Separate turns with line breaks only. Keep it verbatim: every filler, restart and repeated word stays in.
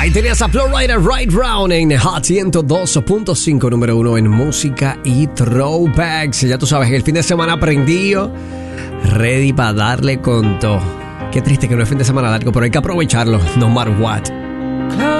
Ahí tenías a Flowrider Right Round en Hot ciento dos punto cinco, número uno en música y throwbacks. Ya tú sabes, el fin de semana prendido, ready para darle con todo. Qué triste que no es fin de semana largo, pero hay que aprovecharlo, no matter what.